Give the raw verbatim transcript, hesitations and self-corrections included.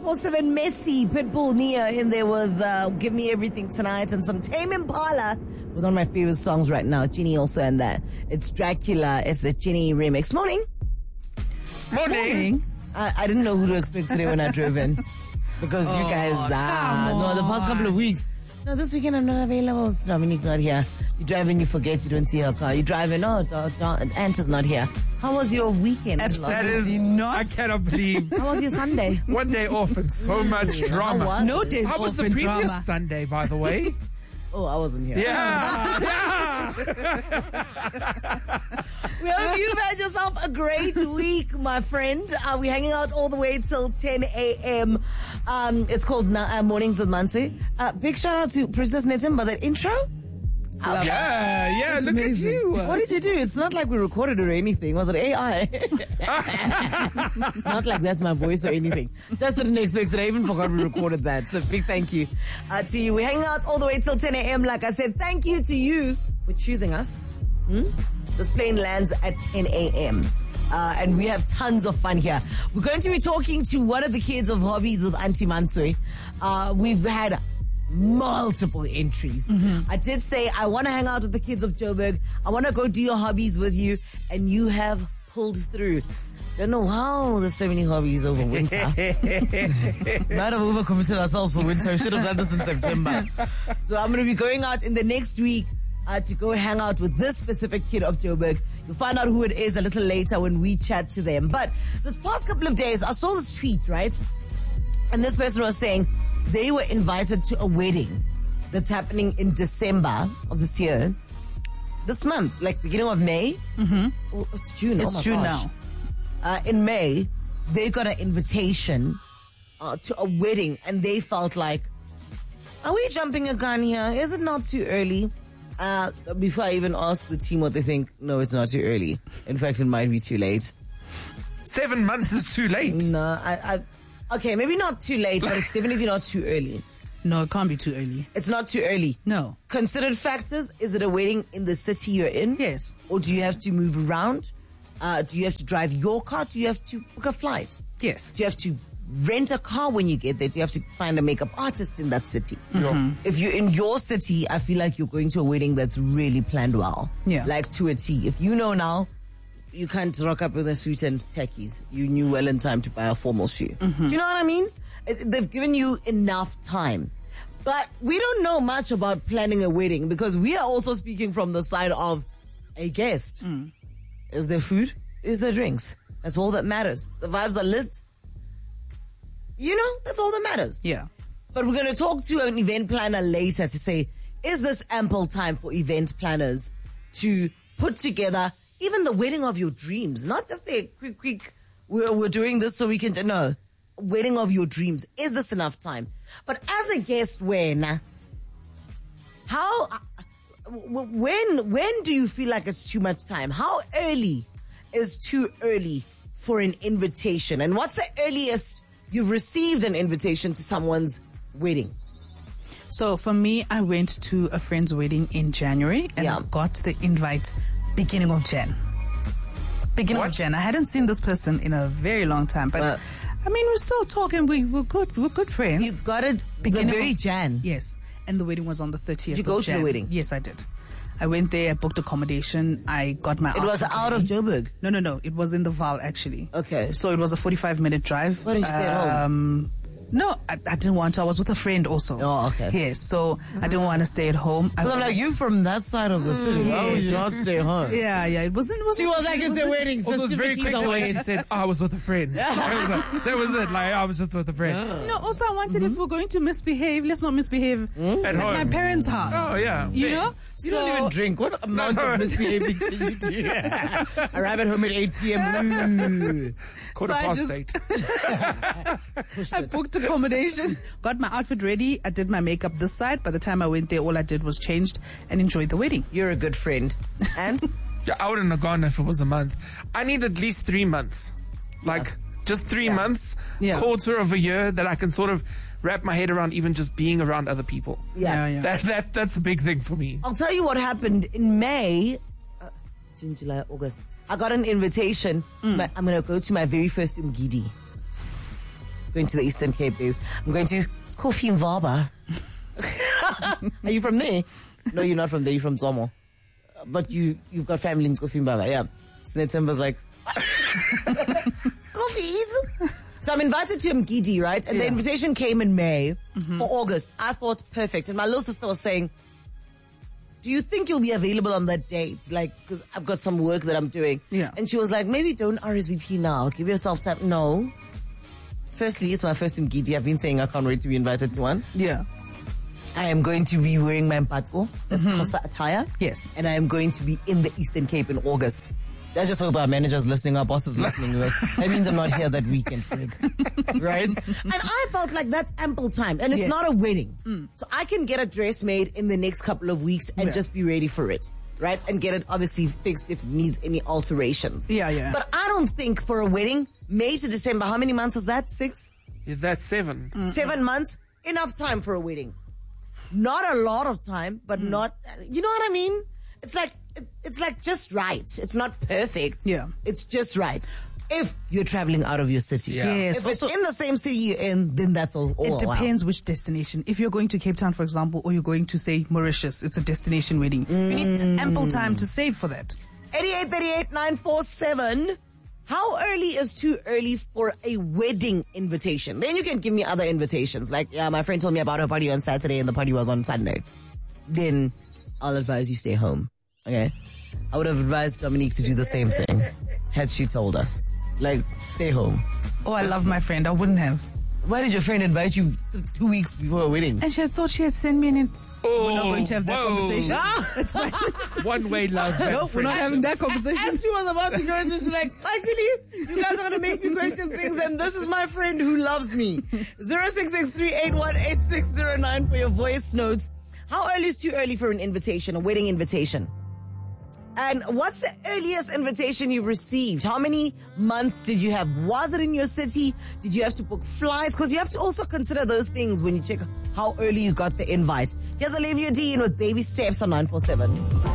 four seven Messi, Pitbull, Nia in there with uh, Give Me Everything Tonight, and some Tame Impala with one of my favorite songs right now. Ginny also in that. It's Dracula. It's the Ginny remix. Morning. Morning. Morning. I, I didn't know who to expect today when I drove in. Because oh, you guys, ah, no, the past couple of weeks. No, this weekend I'm not available. It's Dominique not here. You drive in, you forget, you don't see her car. You drive in, oh, da, da, Ant is not here. How was your weekend? Absolutely not. I cannot believe. How was your Sunday? One day off and so much drama. No days How off was the and previous drama. Sunday, by the way? Oh, I wasn't here. Yeah. yeah. We hope you've had yourself a great week, my friend. Uh, we're hanging out all the way till ten a.m. Um, it's called Na- uh, Mornings with Mansi. Uh, big shout out to Princess Netimba, that intro. Yeah, yeah, It's look amazing. at you. What did you do? It's not like we recorded it or anything. Was it A I? It's not like that's my voice or anything. Just didn't expect it. I even forgot we recorded that. So big thank you uh, to you. We're hanging out all the way till ten a.m. Like I said, thank you to you for choosing us. Hmm? This plane lands at ten a.m. Uh, and we have tons of fun here. We're going to be talking to one of the kids of Hobbies with Auntie Mansui. Uh, we've had multiple entries. Mm-hmm. I did say I want to hang out with the kids of Joburg. I want to go do your hobbies with you, and you have pulled through. Don't know how there's so many hobbies over winter. Might have overcommitted ourselves for winter. We should have done this in September. So I'm going to be going out in the next week uh, to go hang out with this specific kid of Joburg. You'll find out who it is a little later when we chat to them. But this past couple of days, I saw this tweet, right? And this person was saying they were invited to a wedding that's happening in December of this year. This month, like beginning of May. Mm-hmm. Oh, it's June. It's oh my June gosh. now. Uh, in May, they got an invitation uh, to a wedding, and they felt like, are we jumping a gun here? Is it not too early? Uh, before I even ask the team what they think, no, it's not too early. In fact, it might be too late. Seven months is too late. No, I, I okay, maybe not too late, but it's definitely not too early. No, it can't be too early. It's not too early. No. Considered factors, is it a wedding in the city you're in? Yes. Or do you have to move around? Uh, do you have to drive your car? Do you have to book a flight? Yes. Do you have to rent a car when you get there? Do you have to find a makeup artist in that city? Mm-hmm. If you're in your city, I feel like you're going to a wedding that's really planned well. Yeah. Like to a T. If you know now, you can't rock up with a suit and tackies. You knew well in time to buy a formal shoe. Mm-hmm. Do you know what I mean? It, they've given you enough time. But we don't know much about planning a wedding because we are also speaking from the side of a guest. Mm. Is there food? Is there drinks? That's all that matters. The vibes are lit. You know, that's all that matters. Yeah. But we're going to talk to an event planner later to say, is this ample time for event planners to put together even the wedding of your dreams? Not just the quick, quick, we're, we're doing this so we can, no. Wedding of your dreams. Is this enough time? But as a guest, when, how, when, when do you feel like it's too much time? How early is too early for an invitation? And what's the earliest you've received an invitation to someone's wedding? So for me, I went to a friend's wedding in January and Yeah. I got the invite beginning of Jan. Beginning What? of Jan. I hadn't seen this person in a very long time, but Uh, I mean, we're still talking. We, we're good. We're good friends. You've got it Beginning the very of- Jan. Yes. And the wedding was on the thirtieth Did you go of to the Jan. wedding? Yes, I did. I went there, I booked accommodation, I got my It was outfit out of ready. Joburg. No, no, no. It was in the Val, actually. Okay. So it was a forty-five minute drive. Why didn't you stay at home? Um, no, I, I didn't want to. I was with a friend also. Oh, okay. Yes, so I didn't want to stay at home. I Because I'm went- like, you from that side of the city. Why would you not stay home? Yeah, yeah. It wasn't. It wasn't She was like, it's a wedding. Also, it was very Festivities quick. are Like waiting. she said, oh, I was with a friend. That was, like, that was it. Like, I was just with a friend. No, also I wanted if we're going to misbehave, let's not misbehave At at home. my parents' house. Oh, yeah. You fair. know? You don't even drink. What amount No. of misbehaving can you do? Arrive at home at eight p.m. Quarter So I past just- eight. I booked accommodation, got my outfit ready. I did my makeup this side. By the time I went there, all I did was changed and enjoyed the wedding. You're a good friend. And Yeah, I wouldn't have gone if it was a month. I need at least three months. Like, just three months, Yeah. quarter of a year that I can sort of wrap my head around even just being around other people. yeah. Yeah, yeah. That, that, that's a big thing for me. I'll tell you what happened in May, uh, June, July, August. I got an invitation. To my, I'm going to go to my very first Umgidi. going to the Eastern Cape, babe. I'm going to Kofi Mvaba. Are you from there? No, you're not from there. You're from Zomo. But you, you've got family in Kofi Mvaba, yeah. Sinetemba's like, Kofi's. So I'm invited to Mgidi, right? And yeah. the invitation came in May mm-hmm. for August. I thought, perfect. And my little sister was saying, do you think you'll be available on that date? Like, because I've got some work that I'm doing. Yeah. And she was like, maybe don't R S V P now. Give yourself time. No. Firstly, it's my first Mgidi. I've been saying I can't wait to be invited to one. Yeah. I am going to be wearing my mpatko, that's mm-hmm. Xhosa attire. Yes. And I am going to be in the Eastern Cape in August. I just hope our manager's listening, our boss is listening. Like, that means I'm not here that weekend, right? And I felt like that's ample time. And it's yes. not a wedding. Mm. So I can get a dress made in the next couple of weeks and yeah. just be ready for it, right? And get it obviously fixed if it needs any alterations. Yeah, yeah. But I don't think for a wedding, May to December, how many months is that? Six? Yeah, that's seven. Mm-hmm. Seven months? Enough time for a wedding. Not a lot of time, but mm. not, you know what I mean? It's like, it's like just right. It's not perfect. Yeah. It's just right. If you're traveling out of your city. Yeah. Yes. If it's in the same city you're in, then that's all. all it depends wow. which destination. If you're going to Cape Town, for example, or you're going to, say, Mauritius, it's a destination wedding. Mm. You need ample time to save for that. eighty-eight thirty-eight nine four seven. How early is too early for a wedding invitation? Then you can give me other invitations. Like, yeah, my friend told me about her party on Saturday and the party was on Sunday. Then I'll advise you stay home. Okay? I would have advised Dominique to do the same thing had she told us. Like, stay home. Oh, I love my friend. I wouldn't have. Why did your friend invite you two weeks before a wedding? And she had thought she had sent me an in- Oh, we're not going to have that whoa. conversation. Ah, it's fine. One way love. No, we're not having that conversation. As she was about to go, she's like, actually, you guys are going to make me question things, and this is my friend who loves me. zero six six three eight one eight six zero nine for your voice notes. How early is too early for an invitation, a wedding invitation? And what's the earliest invitation you've received? How many months did you have? Was it in your city? Did you have to book flights? Because you have to also consider those things when you check how early you got the invite. Here's Olivia Dean with Baby Steps on nine four seven.